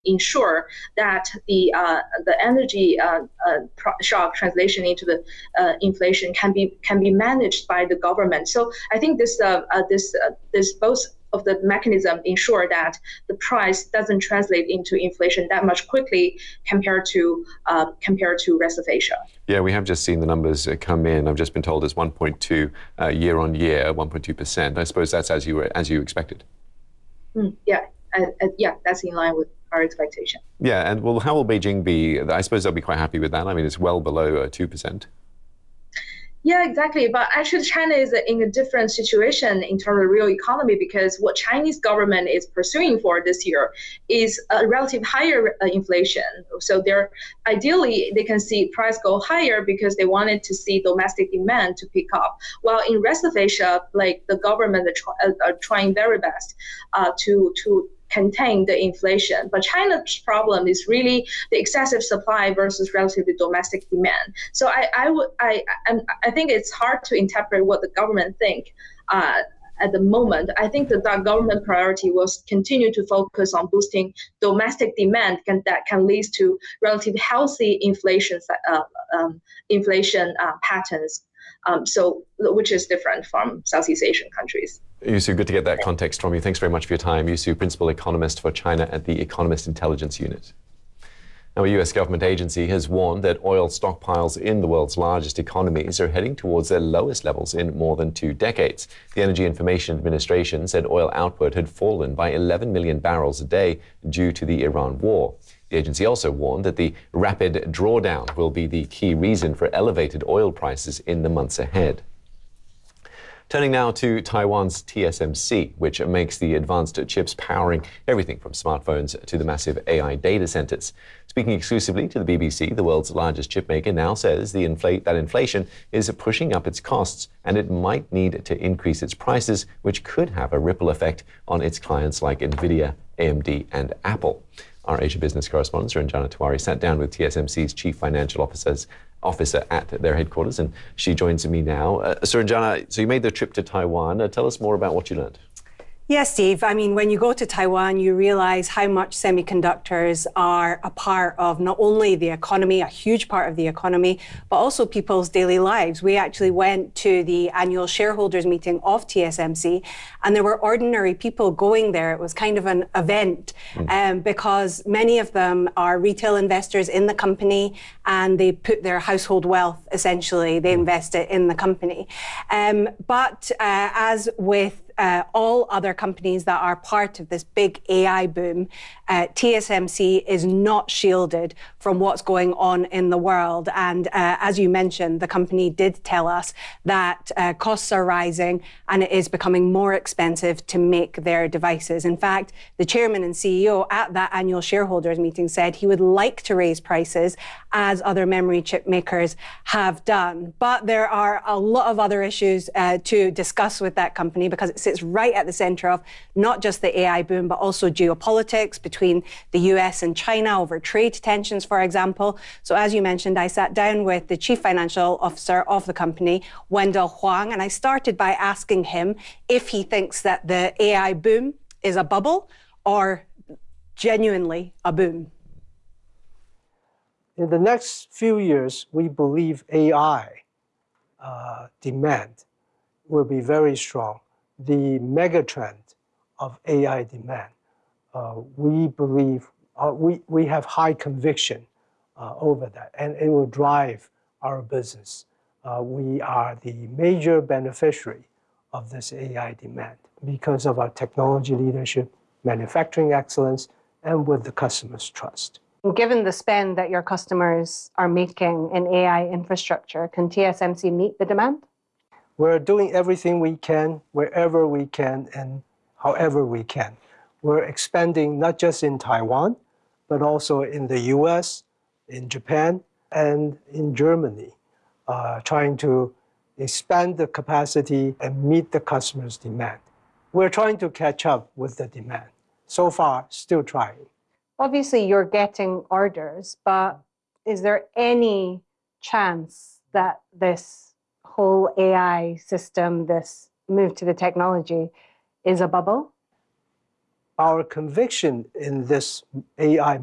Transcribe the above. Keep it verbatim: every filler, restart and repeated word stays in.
ensure that the uh, the energy uh, uh, shock translation into the uh, inflation can be can be managed by the government. So I think this uh, uh, this uh, this both of the mechanism ensure that the price doesn't translate into inflation that much quickly compared to uh, compared to rest of Asia. Yeah, we have just seen the numbers come in. I've just been told it's one point two uh, year on year, one point two percent. I suppose that's as you were, as you expected. Mm, yeah, uh, uh, yeah, that's in line with our expectation. Yeah, and well, how will Beijing be? I suppose they'll be quite happy with that. I mean, it's well below uh, two percent. Yeah, exactly. But actually, China is in a different situation in terms of real economy, because what Chinese government is pursuing for this year is a relative higher uh, inflation. So they're ideally they can see price go higher because they wanted to see domestic demand to pick up. While in rest of Asia, like the government are, try, are trying their best uh, to to. contain the inflation. But China's problem is really the excessive supply versus relatively domestic demand. So I I would I I think it's hard to interpret what the government think uh, at the moment. I think that the government priority will continue to focus on boosting domestic demand can, that can lead to relatively healthy inflation uh, um, inflation uh, patterns. Um, so, which is different from Southeast Asian countries. Yu-Su, good to get that context from you. Thanks very much for your time. Yu-Su, Principal Economist for China at the Economist Intelligence Unit. Now, a U S government agency has warned that oil stockpiles in the world's largest economies are heading towards their lowest levels in more than two decades. The Energy Information Administration said oil output had fallen by eleven million barrels a day due to the Iran war. The agency also warned that the rapid drawdown will be the key reason for elevated oil prices in the months ahead. Turning now to Taiwan's T S M C, which makes the advanced chips powering everything from smartphones to the massive A I data centers. Speaking exclusively to the B B C, the world's largest chip maker now says the inflate, that inflation is pushing up its costs and it might need to increase its prices, which could have a ripple effect on its clients like NVIDIA, A M D and Apple. Our Asia business correspondent, Suranjana Tewari, sat down with T S M C's chief financial officers, officer at their headquarters, and she joins me now. Uh, Suranjana, so you made the trip to Taiwan. Uh, tell us more about what you learned. Yes, Steve. I mean, when you go to Taiwan, you realize how much semiconductors are a part of not only the economy, a huge part of the economy, but also people's daily lives. We actually went to the annual shareholders meeting of T S M C, and there were ordinary people going there. It was kind of an event mm. um, because many of them are retail investors in the company, and they put their household wealth, essentially, they invest it in the company. Um, but uh, as with Uh, all other companies that are part of this big A I boom, uh, T S M C is not shielded from what's going on in the world. And uh, as you mentioned, the company did tell us that uh, costs are rising and it is becoming more expensive to make their devices. In fact, the chairman and C E O at that annual shareholders meeting said he would like to raise prices as other memory chip makers have done. But there are a lot of other issues uh, to discuss with that company, because it sits right at the center of not just the A I boom, but also geopolitics between the U S and China over trade tensions, for example. So as you mentioned, I sat down with the chief financial officer of the company, Wendell Huang, and I started by asking him if he thinks that the A I boom is a bubble or genuinely a boom. In the next few years, we believe A I uh, demand will be very strong. The megatrend of A I demand, uh, we believe, uh, we, we have high conviction uh, over that, and it will drive our business. Uh, we are the major beneficiary of this A I demand because of our technology leadership, manufacturing excellence, and with the customer's trust. Given the spend that your customers are making in A I infrastructure, can T S M C meet the demand? We're doing everything we can, wherever we can, and however we can. We're expanding not just in Taiwan, but also in the U S, in Japan, and in Germany, uh, trying to expand the capacity and meet the customer's demand. We're trying to catch up with the demand. So far, still trying. Obviously, you're getting orders, but is there any chance that this whole A I system, this move to the technology, is a bubble? our conviction in this A I